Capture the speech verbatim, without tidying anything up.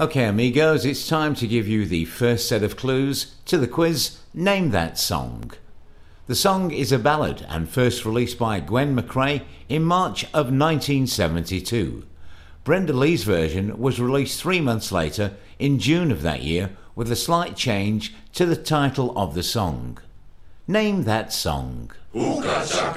Okay, amigos, it's time to give you the first set of clues to the quiz Name That Song. The song is a ballad and first released by Gwen McRae in March of nineteen seventy-two. Brenda Lee's version was released three months later in June of that year with a slight change to the title of the song. Name that song.